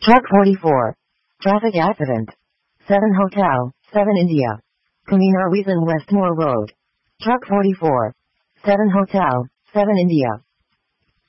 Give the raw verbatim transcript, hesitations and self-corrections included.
Truck forty-four. Traffic accident. seven Hotel, seven India. Kuminar Weason Westmore Road. Truck forty-four. seven Hotel, seven India.